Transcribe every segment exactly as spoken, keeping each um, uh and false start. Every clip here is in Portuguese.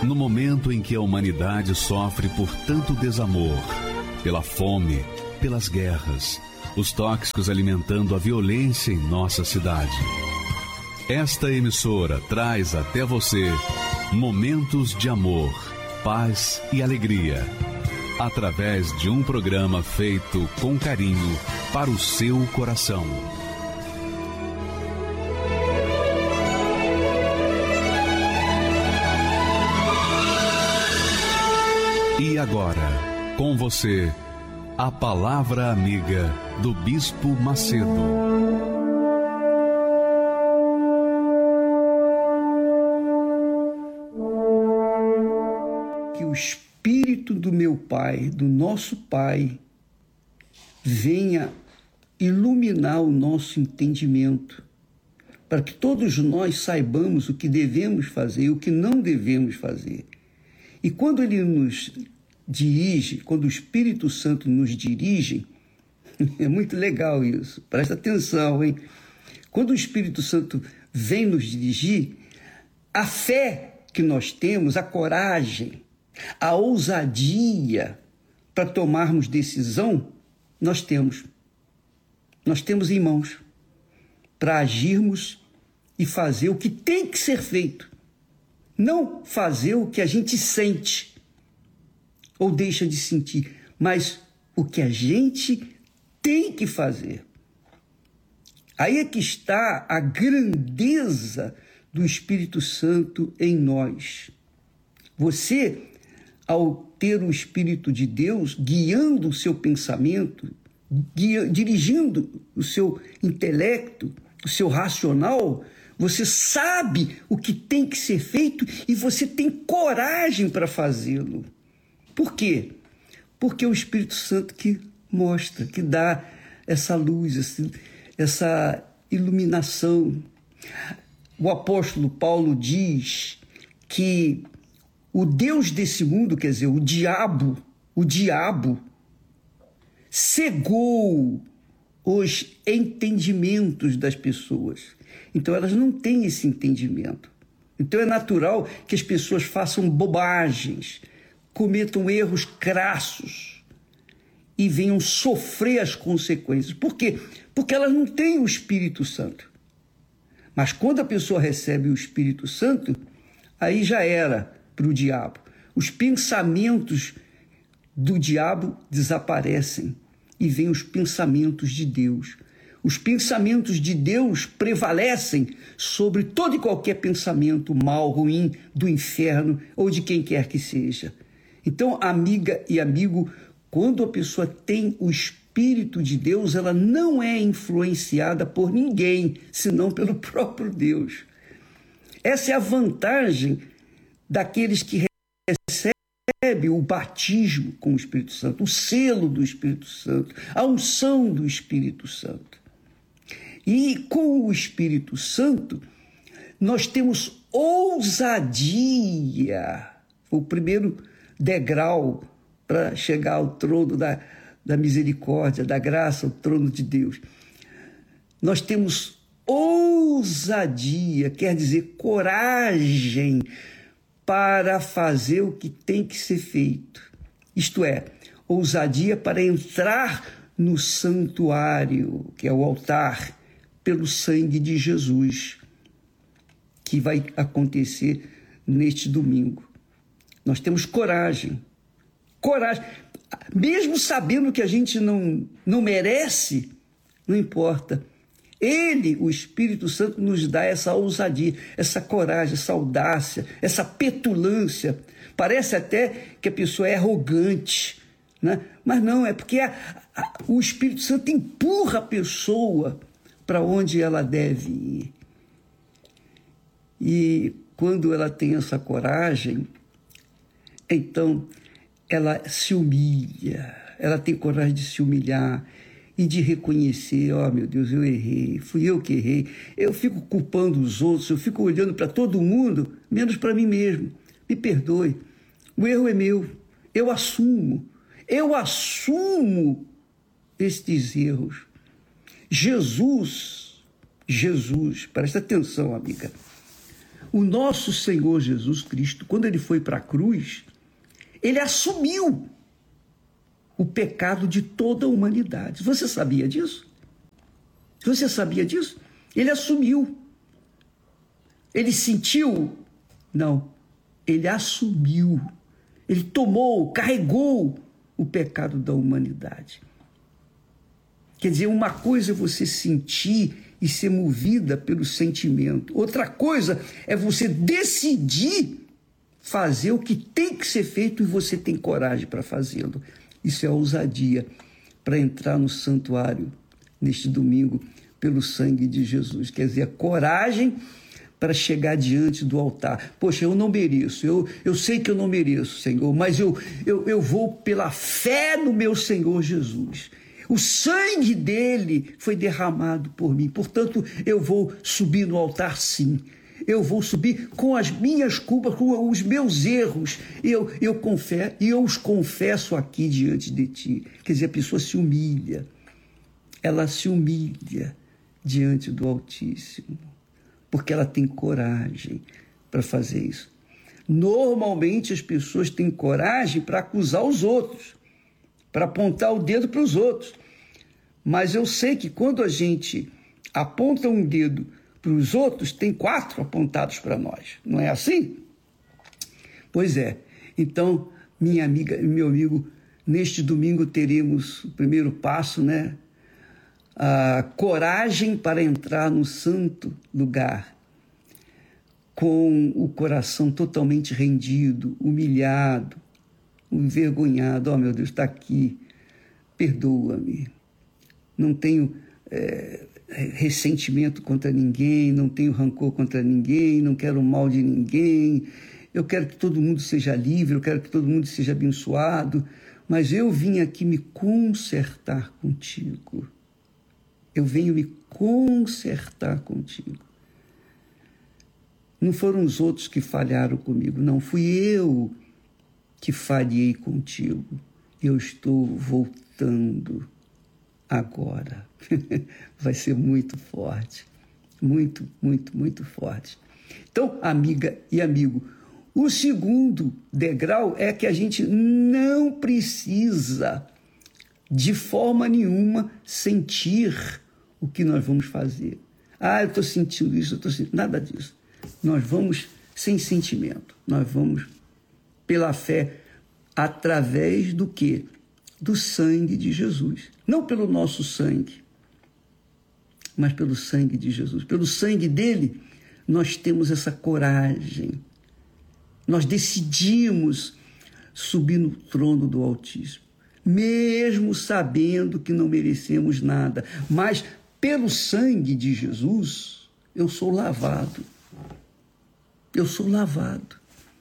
No momento em que a humanidade sofre por tanto desamor, pela fome, pelas guerras, os tóxicos alimentando a violência em nossa cidade. Esta emissora traz até você momentos de amor, paz e alegria, através de um programa feito com carinho para o seu coração. E agora, com você, a Palavra Amiga do Bispo Macedo. Que o Espírito do meu Pai, do nosso Pai, venha iluminar o nosso entendimento, para que todos nós saibamos o que devemos fazer e o que não devemos fazer. E quando Ele nos dirige, quando o Espírito Santo nos dirige, é muito legal isso, presta atenção, hein? Quando o Espírito Santo vem nos dirigir, a fé que nós temos, a coragem, a ousadia para tomarmos decisão, nós temos. Nós temos em mãos para agirmos e fazer o que tem que ser feito. Não fazer o que a gente sente ou deixa de sentir, mas o que a gente tem que fazer. Aí é que está a grandeza do Espírito Santo em nós. Você, ao ter o Espírito de Deus guiando o seu pensamento, guia, dirigindo o seu intelecto, o seu racional, você sabe o que tem que ser feito e você tem coragem para fazê-lo. Por quê? Porque é o Espírito Santo que mostra, que dá essa luz, essa, essa iluminação. O apóstolo Paulo diz que o Deus desse mundo, quer dizer, o diabo, o diabo, cegou os entendimentos das pessoas. Então elas não têm esse entendimento. Então é natural que as pessoas façam bobagens, cometam erros crassos e venham sofrer as consequências. Por quê? Porque elas não têm o Espírito Santo. Mas quando a pessoa recebe o Espírito Santo, aí já era para o diabo. Os pensamentos do diabo desaparecem e vêm os pensamentos de Deus. Os pensamentos de Deus prevalecem sobre todo e qualquer pensamento mal, ruim, do inferno ou de quem quer que seja. Então, amiga e amigo, quando a pessoa tem o Espírito de Deus, ela não é influenciada por ninguém, senão pelo próprio Deus. Essa é a vantagem daqueles que recebem o batismo com o Espírito Santo, o selo do Espírito Santo, a unção do Espírito Santo. E com o Espírito Santo, nós temos ousadia, o primeiro degrau para chegar ao trono da, da misericórdia, da graça, ao trono de Deus. Nós temos ousadia, quer dizer, coragem para fazer o que tem que ser feito. Isto é, ousadia para entrar no santuário, que é o altar, pelo sangue de Jesus, que vai acontecer neste domingo. Nós temos coragem, coragem, mesmo sabendo que a gente não, não merece, não importa. Ele, o Espírito Santo, nos dá essa ousadia, essa coragem, essa audácia, essa petulância. Parece até que a pessoa é arrogante, né? Mas não, é porque a, a, o Espírito Santo empurra a pessoa para onde ela deve ir. E quando ela tem essa coragem, então ela se humilha, ela tem coragem de se humilhar e de reconhecer, ó, oh, meu Deus, eu errei, fui eu que errei. Eu fico culpando os outros, eu fico olhando para todo mundo, menos para mim mesmo. Me perdoe, o erro é meu, eu assumo, eu assumo estes erros. Jesus, Jesus, presta atenção, amiga. O nosso Senhor Jesus Cristo, quando ele foi para a cruz, ele assumiu o pecado de toda a humanidade. Você sabia disso? Você sabia disso? Ele assumiu. Ele sentiu? Não. Ele assumiu. Ele tomou, carregou o pecado da humanidade. Quer dizer, uma coisa é você sentir e ser movida pelo sentimento. Outra coisa é você decidir fazer o que tem que ser feito e você tem coragem para fazê-lo. Isso é ousadia para entrar no santuário neste domingo pelo sangue de Jesus. Quer dizer, a coragem para chegar diante do altar. Poxa, eu não mereço, eu, eu sei que eu não mereço, Senhor, mas eu, eu, eu vou pela fé no meu Senhor Jesus. O sangue dele foi derramado por mim, portanto, eu vou subir no altar sim. Eu vou subir com as minhas culpas, com os meus erros. Eu, eu confesso, e eu os confesso aqui diante de ti. Quer dizer, a pessoa se humilha. Ela se humilha diante do Altíssimo, porque ela tem coragem para fazer isso. Normalmente as pessoas têm coragem para acusar os outros, para apontar o dedo para os outros. Mas eu sei que quando a gente aponta um dedo para os outros, tem quatro apontados para nós. Não é assim? Pois é. Então, minha amiga e meu amigo, neste domingo teremos o primeiro passo, né? A coragem para entrar no santo lugar, com o coração totalmente rendido, humilhado, envergonhado. Oh, meu Deus, está aqui, perdoa-me. Não tenho é, ressentimento contra ninguém, não tenho rancor contra ninguém, não quero o mal de ninguém. Eu quero que todo mundo seja livre, eu quero que todo mundo seja abençoado, mas eu vim aqui me consertar contigo. Eu venho me consertar contigo. Não foram os outros que falharam comigo, não. Fui eu que falhei contigo. Eu estou voltando agora. Vai ser muito forte. Muito, muito, muito forte. Então, amiga e amigo, o segundo degrau é que a gente não precisa, de forma nenhuma, sentir o que nós vamos fazer. Ah, eu estou sentindo isso, eu estou sentindo... Nada disso. Nós vamos sem sentimento. Nós vamos pela fé, através do quê? Do sangue de Jesus. Não pelo nosso sangue, mas pelo sangue de Jesus. Pelo sangue dele, nós temos essa coragem. Nós decidimos subir no trono do Altíssimo, mesmo sabendo que não merecemos nada. Mas pelo sangue de Jesus, eu sou lavado. Eu sou lavado.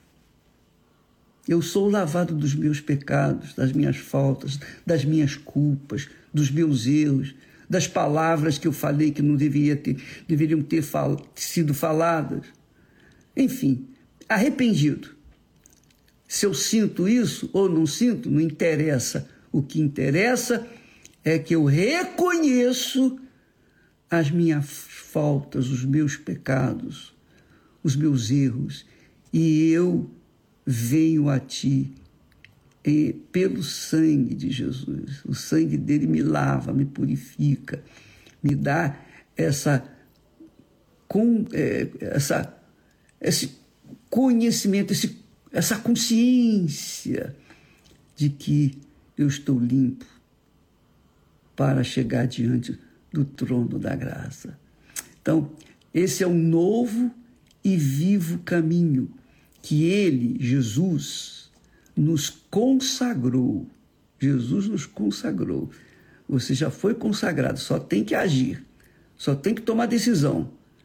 Eu sou lavado dos meus pecados, das minhas faltas, das minhas culpas, dos meus erros, das palavras que eu falei que não deveria ter, deveriam ter fal, sido faladas. Enfim, arrependido. Se eu sinto isso ou não sinto, não interessa. O que interessa é que eu reconheço as minhas faltas, os meus pecados, os meus erros, e eu venho a ti e, pelo sangue de Jesus. O sangue dele me lava, me purifica, me dá essa, com, é, essa, esse conhecimento, esse, essa consciência de que eu estou limpo para chegar diante do trono da graça. Então, esse é um novo e vivo caminho que ele, Jesus, nos consagrou. Jesus nos consagrou. Você já foi consagrado, só tem que agir, só tem que tomar decisão.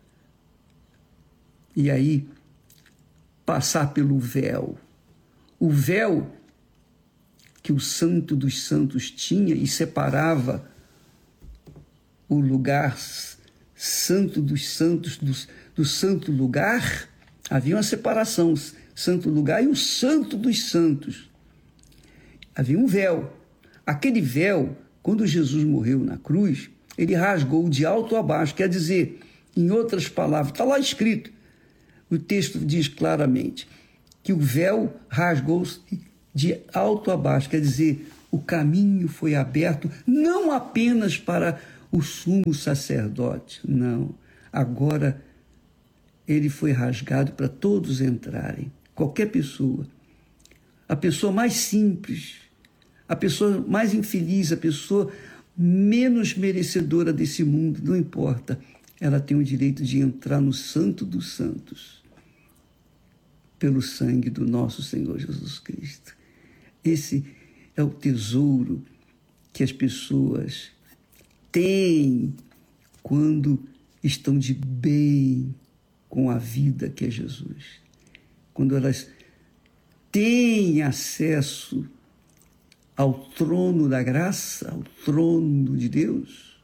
E aí, passar pelo véu. O véu que o Santo dos Santos tinha e separava o lugar Santo dos Santos do, do Santo Lugar. Havia uma separação, Santo Lugar e o Santo dos Santos. Havia um véu. Aquele véu, quando Jesus morreu na cruz, ele rasgou de alto a baixo, quer dizer, em outras palavras, está lá escrito, O texto diz claramente que o véu rasgou-se de alto a baixo, quer dizer, o caminho foi aberto não apenas para o sumo sacerdote, não. Agora ele foi rasgado para todos entrarem, qualquer pessoa. A pessoa mais simples, a pessoa mais infeliz, a pessoa menos merecedora desse mundo, não importa, ela tem o direito de entrar no Santo dos Santos, pelo sangue do nosso Senhor Jesus Cristo. Esse é o tesouro que as pessoas têm quando estão de bem com a vida que é Jesus. Quando elas têm acesso ao trono da graça, ao trono de Deus,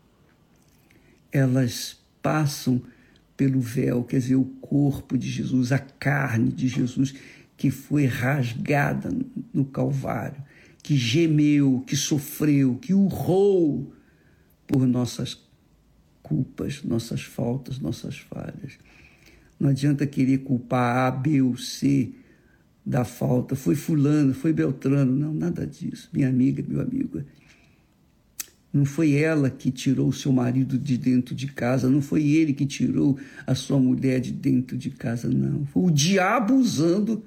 elas passam pelo véu, quer dizer, o corpo de Jesus, a carne de Jesus, que foi rasgada no Calvário, que gemeu, que sofreu, que urrou por nossas culpas, nossas faltas, nossas falhas. Não adianta querer culpar A, B ou C da falta. Foi fulano, foi Beltrano. Não, nada disso. Minha amiga, meu amigo. Não foi ela que tirou o seu marido de dentro de casa. Não foi ele que tirou a sua mulher de dentro de casa, não. Foi o diabo usando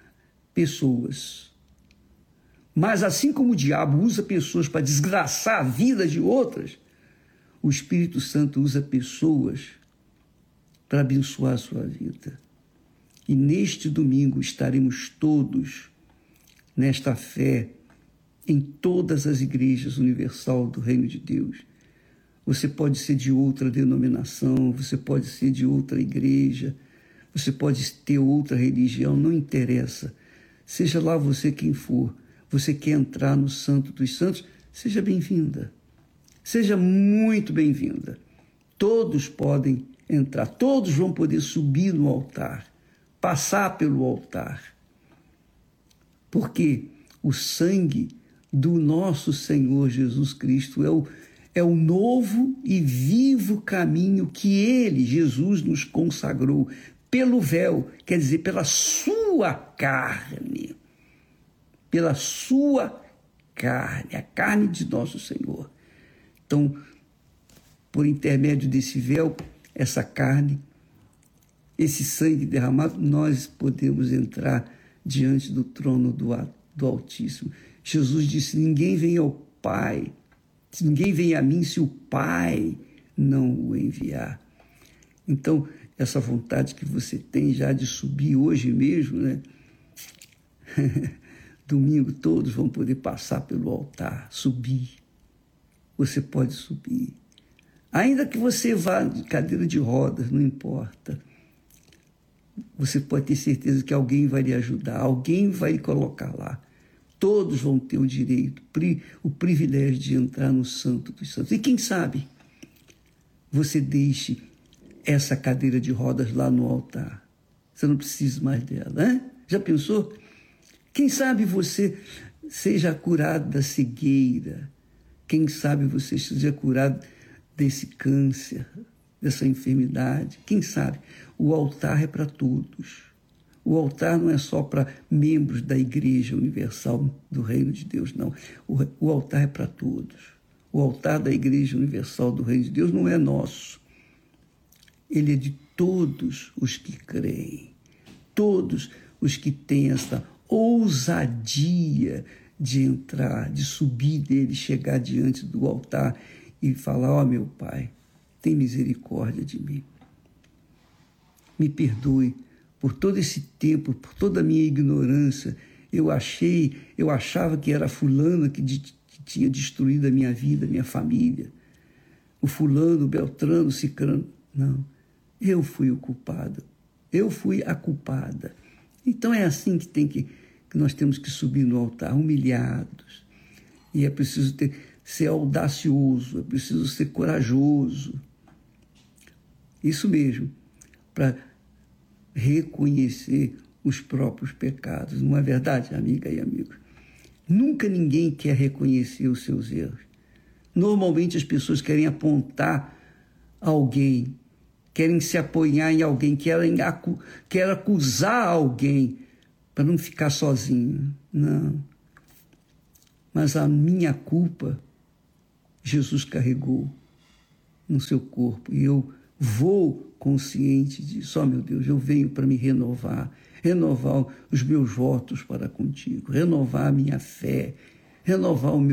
pessoas. Mas assim como o diabo usa pessoas para desgraçar a vida de outras, o Espírito Santo usa pessoas para abençoar a sua vida. E neste domingo estaremos todos nesta fé em todas as igrejas universal do Reino de Deus. Você pode ser de outra denominação, você pode ser de outra igreja, você pode ter outra religião, não interessa. Seja lá você quem for, você quer entrar no Santo dos Santos, seja bem-vinda. Seja muito bem-vinda. Todos podem entrar, todos vão poder subir no altar, passar pelo altar. Porque o sangue do nosso Senhor Jesus Cristo é o, é o novo e vivo caminho que Ele, Jesus, nos consagrou pelo véu, quer dizer, pela sua carne, pela sua carne, a carne de nosso Senhor. Então, por intermédio desse véu, essa carne, esse sangue derramado, nós podemos entrar diante do trono do, do Altíssimo. Jesus disse, ninguém vem ao Pai, ninguém vem a mim se o Pai não o enviar. Então, essa vontade que você tem já de subir hoje mesmo, né? Domingo todos vão poder passar pelo altar, subir. Você pode subir. Ainda que você vá de cadeira de rodas, não importa. Você pode ter certeza que alguém vai lhe ajudar, alguém vai lhe colocar lá. Todos vão ter o direito, o privilégio de entrar no Santo dos Santos. E quem sabe você deixe essa cadeira de rodas lá no altar. Você não precisa mais dela, hein? Já pensou? Quem sabe você seja curado da cegueira. Quem sabe você seja curado desse câncer, dessa enfermidade. Quem sabe? O altar é para todos. O altar não é só para membros da Igreja Universal do Reino de Deus, não. O, o altar é para todos. O altar da Igreja Universal do Reino de Deus não é nosso. Ele é de todos os que creem. Todos os que têm essa ousadia de entrar, de subir dele, chegar diante do altar e falar, ó, meu Pai, tem misericórdia de mim. Me perdoe por todo esse tempo, por toda a minha ignorância. Eu achei, eu achava que era fulano que, de, que tinha destruído a minha vida, a minha família. O fulano, o Beltrano, o Cicrano. Não, eu fui o culpado. Eu fui a culpada. Então é assim que, tem que, que nós temos que subir no altar, humilhados. E é preciso ter, ser audacioso, é preciso ser corajoso. Isso mesmo, para reconhecer os próprios pecados. Não é verdade, amiga e amigo? Nunca ninguém quer reconhecer os seus erros. Normalmente as pessoas querem apontar alguém querem se apoiar em alguém, querem, acu querem acusar alguém para não ficar sozinho. Não. Mas a minha culpa, Jesus carregou no seu corpo. E eu vou consciente disso. Oh, meu Deus, eu venho para me renovar, renovar os meus votos para contigo, renovar a minha fé, renovar o meu